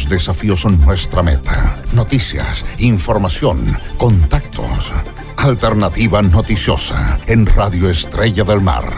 Los desafíos son nuestra meta. Noticias, información, contactos. Alternativa Noticiosa en Radio Estrella del Mar.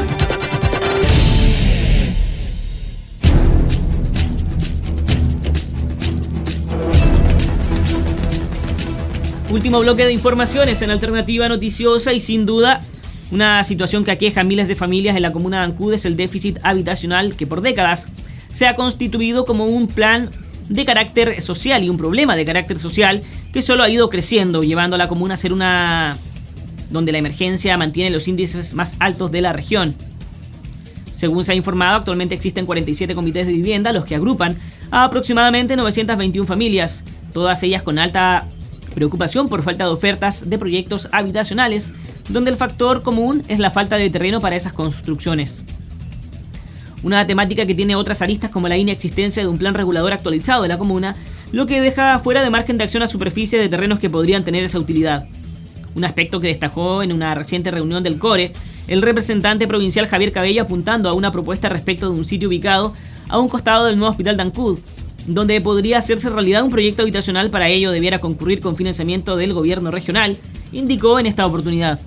Último bloque de informaciones en Alternativa Noticiosa y sin duda una situación que aqueja a miles de familias en la comuna de Ancud es el déficit habitacional que por décadas se ha constituido como un plan de carácter social y un problema de carácter social que solo ha ido creciendo, llevando a la comuna a ser una donde la emergencia mantiene los índices más altos de la región. Según se ha informado, actualmente existen 47 comités de vivienda, los que agrupan a aproximadamente 921 familias, todas ellas con alta preocupación por falta de ofertas de proyectos habitacionales, donde el factor común es la falta de terreno para esas construcciones. Una temática que tiene otras aristas como la inexistencia de un plan regulador actualizado de la comuna, lo que deja fuera de margen de acción a superficie de terrenos que podrían tener esa utilidad. Un aspecto que destacó en una reciente reunión del CORE el representante provincial Javier Cabello, apuntando a una propuesta respecto de un sitio ubicado a un costado del nuevo hospital de Ancud, donde podría hacerse realidad un proyecto habitacional. Para ello debiera concurrir con financiamiento del gobierno regional, indicó en esta oportunidad.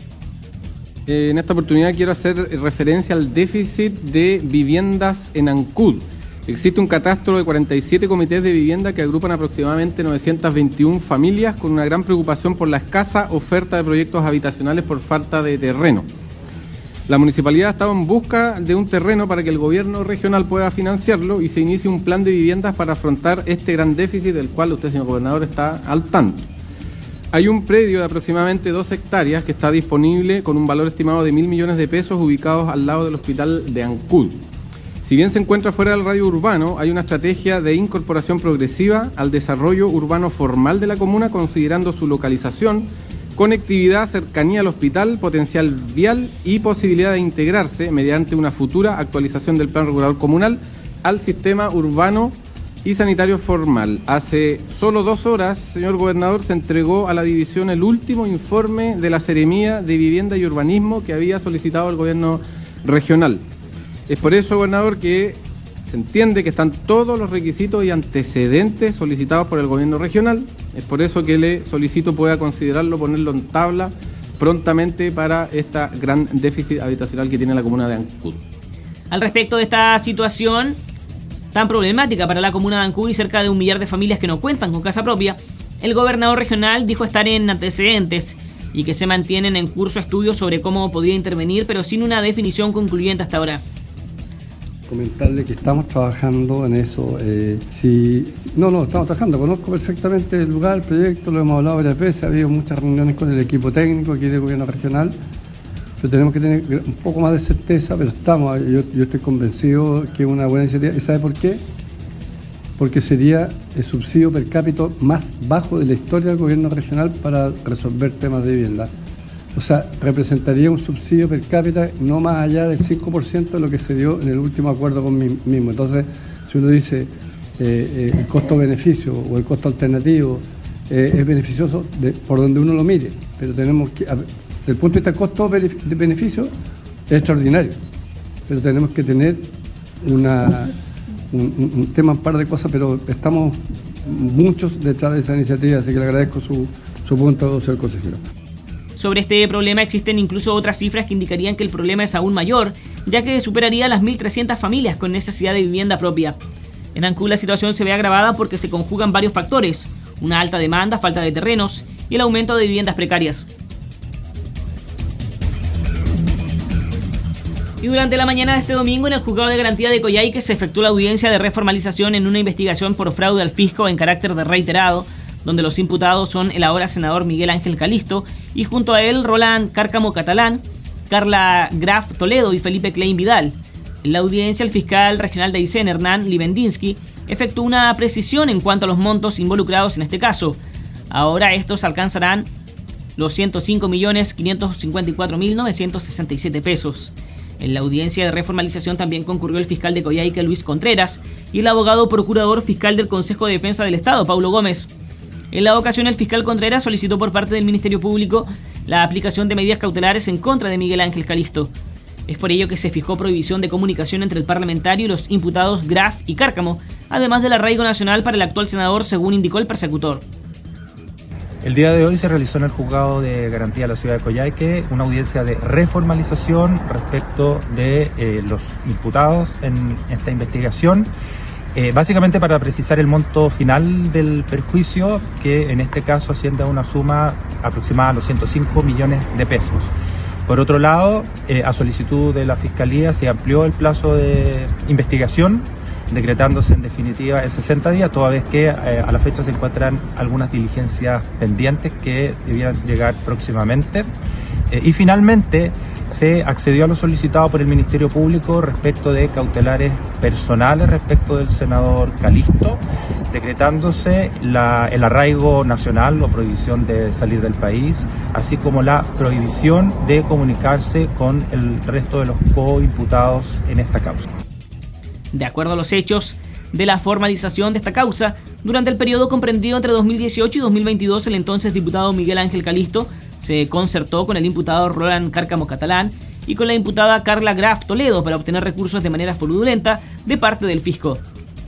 En esta oportunidad quiero hacer referencia al déficit de viviendas en Ancud. Existe un catastro de 47 comités de vivienda que agrupan aproximadamente 921 familias con una gran preocupación por la escasa oferta de proyectos habitacionales por falta de terreno. La municipalidad estaba en busca de un terreno para que el gobierno regional pueda financiarlo y se inicie un plan de viviendas para afrontar este gran déficit del cual usted, señor gobernador, está al tanto. Hay un predio de aproximadamente 2 hectáreas que está disponible con un valor estimado de 1.000 millones de pesos ubicados al lado del hospital de Ancud. Si bien se encuentra fuera del radio urbano, hay una estrategia de incorporación progresiva al desarrollo urbano formal de la comuna, considerando su localización, conectividad, cercanía al hospital, potencial vial y posibilidad de integrarse mediante una futura actualización del plan regulador comunal al sistema urbano y sanitario formal. Hace solo 2 horas, señor gobernador, se entregó a la división el último informe de la Seremía de Vivienda y Urbanismo que había solicitado el gobierno regional. Es por eso, gobernador, que se entiende que están todos los requisitos y antecedentes solicitados por el gobierno regional. Es por eso que le solicito pueda considerarlo, ponerlo en tabla prontamente para esta gran déficit habitacional que tiene la comuna de Ancud. Al respecto de esta situación tan problemática para la comuna de Ancud y cerca de 1 millar de familias que no cuentan con casa propia, el gobernador regional dijo estar en antecedentes y que se mantienen en curso estudios sobre cómo podría intervenir, pero sin una definición concluyente hasta ahora. Comentarle que estamos trabajando en eso. Estamos trabajando. Conozco perfectamente el lugar, el proyecto, lo hemos hablado varias veces. Ha habido muchas reuniones con el equipo técnico aquí del gobierno regional, pero tenemos que tener un poco más de certeza, pero yo estoy convencido que es una buena iniciativa. ¿Y sabe por qué? Porque sería el subsidio per cápita más bajo de la historia del gobierno regional para resolver temas de vivienda. O sea, representaría un subsidio per cápita no más allá del 5% de lo que se dio en el último acuerdo con mismo. Entonces, si uno dice el costo-beneficio o el costo alternativo es beneficioso por donde uno lo mire, pero tenemos que, desde el punto de vista costo-beneficio, es extraordinario, pero tenemos que tener un tema, un par de cosas, pero estamos muchos detrás de esa iniciativa, así que le agradezco su punto, señor consejero. Sobre este problema existen incluso otras cifras que indicarían que el problema es aún mayor, ya que superaría las 1.300 familias con necesidad de vivienda propia. En Ancud la situación se ve agravada porque se conjugan varios factores: una alta demanda, falta de terrenos y el aumento de viviendas precarias. Y durante la mañana de este domingo, en el Juzgado de Garantía de Coyhaique se efectuó la audiencia de reformalización en una investigación por fraude al fisco en carácter de reiterado, donde los imputados son el ahora senador Miguel Ángel Calisto y junto a él Roland Cárcamo Catalán, Carla Graf Toledo y Felipe Klein Vidal. En la audiencia, el fiscal regional de Aysén, Hernán Libendinsky, efectuó una precisión en cuanto a los montos involucrados en este caso. Ahora estos alcanzarán los 105.554.967 pesos. En la audiencia de reformalización también concurrió el fiscal de Coyhaique, Luis Contreras, y el abogado procurador fiscal del Consejo de Defensa del Estado, Paulo Gómez. En la ocasión, el fiscal Contreras solicitó por parte del Ministerio Público la aplicación de medidas cautelares en contra de Miguel Ángel Calisto. Es por ello que se fijó prohibición de comunicación entre el parlamentario y los imputados Graf y Cárcamo, además del arraigo nacional para el actual senador, según indicó el persecutor. El día de hoy se realizó en el Juzgado de Garantía de la Ciudad de Coyhaique una audiencia de reformalización respecto de los imputados en esta investigación, básicamente para precisar el monto final del perjuicio, que en este caso asciende a una suma aproximada a los 105 millones de pesos. Por otro lado, a solicitud de la Fiscalía se amplió el plazo de investigación, decretándose en definitiva en 60 días, toda vez que a la fecha se encuentran algunas diligencias pendientes que debían llegar próximamente. Y finalmente se accedió a lo solicitado por el Ministerio Público respecto de cautelares personales respecto del senador Calisto, decretándose el arraigo nacional o prohibición de salir del país, así como la prohibición de comunicarse con el resto de los coimputados en esta causa. De acuerdo a los hechos de la formalización de esta causa, durante el periodo comprendido entre 2018 y 2022, el entonces diputado Miguel Ángel Calisto se concertó con el imputado Roland Cárcamo Catalán y con la imputada Carla Graf Toledo para obtener recursos de manera fraudulenta de parte del fisco.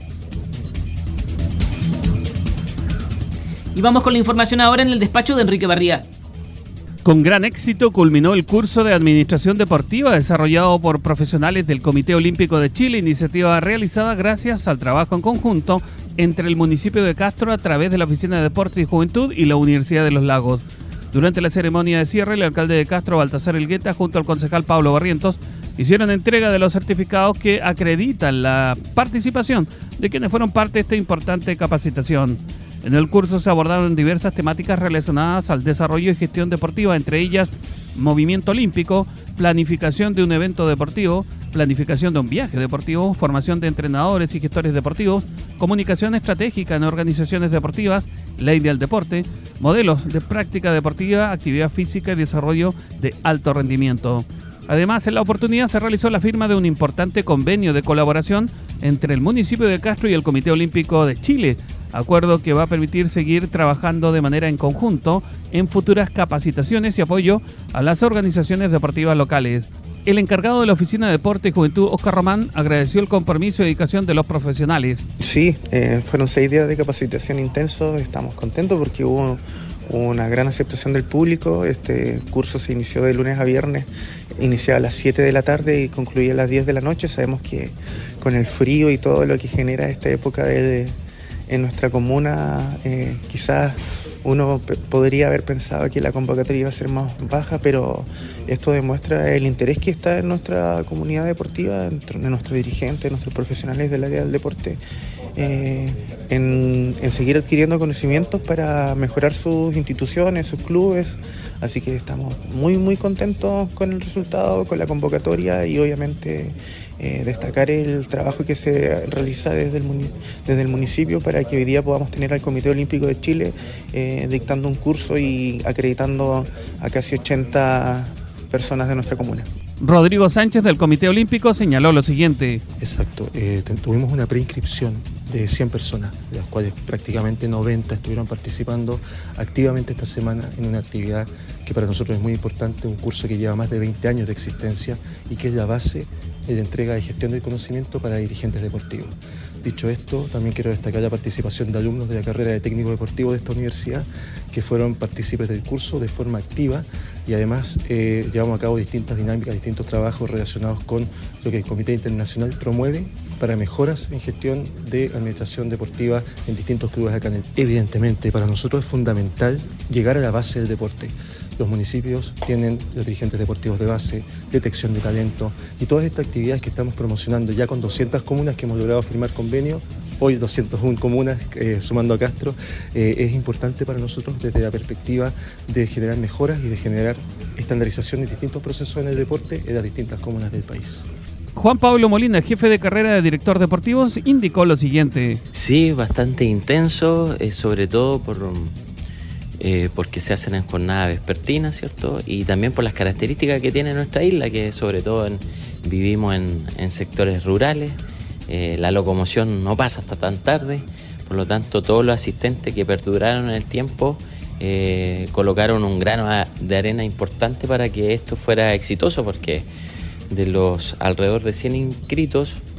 Y vamos con la información ahora en el despacho de Enrique Barría. Con gran éxito culminó el curso de Administración Deportiva desarrollado por profesionales del Comité Olímpico de Chile, iniciativa realizada gracias al trabajo en conjunto entre el municipio de Castro a través de la Oficina de Deportes y Juventud y la Universidad de los Lagos. Durante la ceremonia de cierre, el alcalde de Castro, Baltasar Elgueta, junto al concejal Pablo Barrientos, hicieron entrega de los certificados que acreditan la participación de quienes fueron parte de esta importante capacitación. En el curso se abordaron diversas temáticas relacionadas al desarrollo y gestión deportiva, entre ellas movimiento olímpico, planificación de un evento deportivo, planificación de un viaje deportivo, formación de entrenadores y gestores deportivos, comunicación estratégica en organizaciones deportivas, ley del deporte, modelos de práctica deportiva, actividad física y desarrollo de alto rendimiento. Además, en la oportunidad se realizó la firma de un importante convenio de colaboración entre el municipio de Castro y el Comité Olímpico de Chile, acuerdo que va a permitir seguir trabajando de manera en conjunto en futuras capacitaciones y apoyo a las organizaciones deportivas locales. El encargado de la Oficina de Deporte y Juventud, Oscar Román, agradeció el compromiso y dedicación de los profesionales. Sí, fueron 6 días de capacitación intenso, estamos contentos porque hubo una gran aceptación del público. Este curso se inició de lunes a viernes, iniciaba a las 7 de la tarde y concluía a las 10 de la noche. Sabemos que con el frío y todo lo que genera esta época en nuestra comuna, quizás uno podría haber pensado que la convocatoria iba a ser más baja, pero esto demuestra el interés que está en nuestra comunidad deportiva, en nuestros dirigentes, en nuestros profesionales del área del deporte, en seguir adquiriendo conocimientos para mejorar sus instituciones, sus clubes. Así que estamos muy muy contentos con el resultado, con la convocatoria y obviamente destacar el trabajo que se realiza desde el municipio para que hoy día podamos tener al Comité Olímpico de Chile dictando un curso y acreditando a casi 80 personas de nuestra comuna. Rodrigo Sánchez del Comité Olímpico señaló lo siguiente. Exacto, tuvimos una preinscripción de 100 personas, de las cuales prácticamente 90 estuvieron participando activamente esta semana en una actividad que para nosotros es muy importante, un curso que lleva más de 20 años de existencia y que es la base de entrega de gestión del conocimiento para dirigentes deportivos. Dicho esto, también quiero destacar la participación de alumnos de la carrera de técnico deportivo de esta universidad que fueron partícipes del curso de forma activa y además llevamos a cabo distintas dinámicas, distintos trabajos relacionados con lo que el Comité Internacional promueve para mejoras en gestión de administración deportiva en distintos clubes acá en el... Evidentemente, para nosotros es fundamental llegar a la base del deporte. Los municipios tienen los dirigentes deportivos de base, detección de talento y todas estas actividades que estamos promocionando ya con 200 comunas que hemos logrado firmar convenio, hoy 201 comunas sumando a Castro, es importante para nosotros desde la perspectiva de generar mejoras y de generar estandarización de distintos procesos en el deporte en las distintas comunas del país. Juan Pablo Molina, jefe de carrera de director deportivos, indicó lo siguiente. Sí, bastante intenso, sobre todo porque se hacen en jornadas vespertinas, ¿cierto? Y también por las características que tiene nuestra isla, que sobre todo vivimos en sectores rurales, la locomoción no pasa hasta tan tarde, por lo tanto todos los asistentes que perduraron en el tiempo colocaron un grano de arena importante para que esto fuera exitoso, porque de los alrededor de 100 inscritos,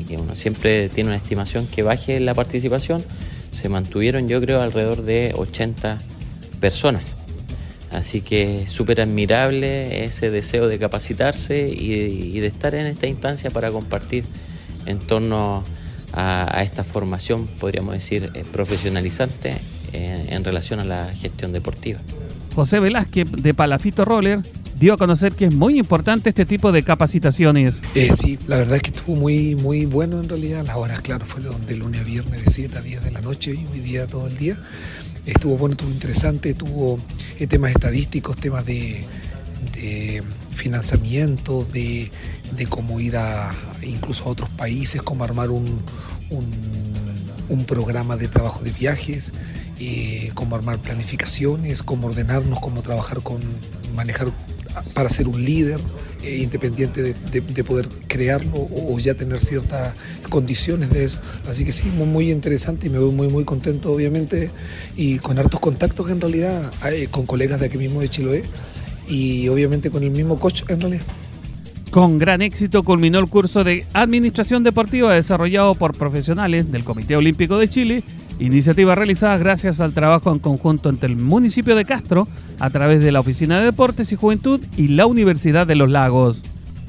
que uno siempre tiene una estimación que baje la participación, se mantuvieron, yo creo, alrededor de 80 personas. Así que súper admirable ese deseo de capacitarse y de estar en esta instancia para compartir en torno a esta formación, podríamos decir, profesionalizante en relación a la gestión deportiva. José Velázquez, de Palafito Roller, dio a conocer que es muy importante este tipo de capacitaciones. Sí, la verdad es que estuvo muy bueno en realidad. Las horas, claro, fueron de lunes a viernes de 7 a 10 de la noche y hoy día todo el día. Estuvo bueno, estuvo interesante, tuvo temas estadísticos, temas de financiamiento, de cómo ir incluso a otros países, cómo armar un programa de trabajo de viajes, cómo armar planificaciones, cómo ordenarnos, cómo trabajar manejar para ser un líder independiente de poder crearlo o ya tener ciertas condiciones de eso. Así que sí, muy interesante y me voy muy contento, obviamente, y con hartos contactos en realidad, con colegas de aquí mismo de Chiloé y obviamente con el mismo coach en realidad. Con gran éxito culminó el curso de Administración Deportiva desarrollado por profesionales del Comité Olímpico de Chile, iniciativa realizada gracias al trabajo en conjunto entre el municipio de Castro a través de la Oficina de Deportes y Juventud y la Universidad de los Lagos.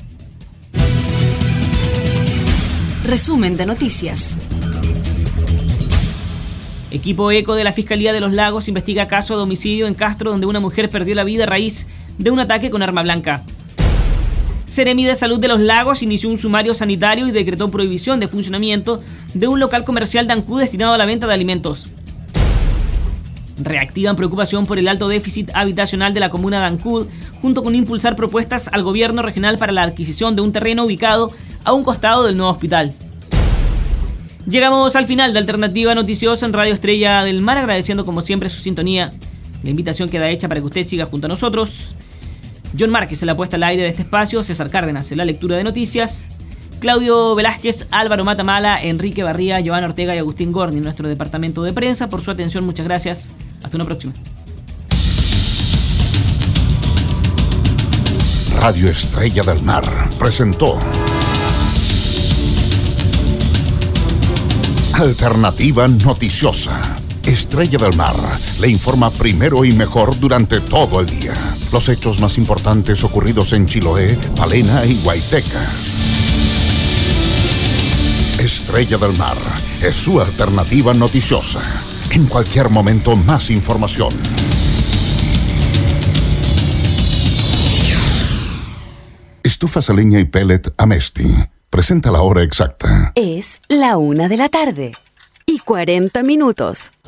Resumen de noticias. Equipo ECO de la Fiscalía de los Lagos investiga caso de homicidio en Castro donde una mujer perdió la vida a raíz de un ataque con arma blanca. Seremi de Salud de los Lagos inició un sumario sanitario y decretó prohibición de funcionamiento de un local comercial de Ancud destinado a la venta de alimentos. Reactivan preocupación por el alto déficit habitacional de la comuna de Ancud, junto con impulsar propuestas al gobierno regional para la adquisición de un terreno ubicado a un costado del nuevo hospital. Llegamos al final de Alternativa Noticiosa en Radio Estrella del Mar, agradeciendo como siempre su sintonía. La invitación queda hecha para que usted siga junto a nosotros. John Márquez en la puesta al aire de este espacio, César Cárdenas en la lectura de noticias, Claudio Velázquez, Álvaro Matamala, Enrique Barría, Joana Ortega y Agustín Gorni en nuestro departamento de prensa. Por su atención, muchas gracias. Hasta una próxima. Radio Estrella del Mar presentó Alternativa Noticiosa. Estrella del Mar le informa primero y mejor durante todo el día. Los hechos más importantes ocurridos en Chiloé, Palena y Guaytecas. Estrella del Mar es su alternativa noticiosa. En cualquier momento, más información. Estufas a leña y pellet Amesti. Presenta la hora exacta. Es la 1:40 p.m.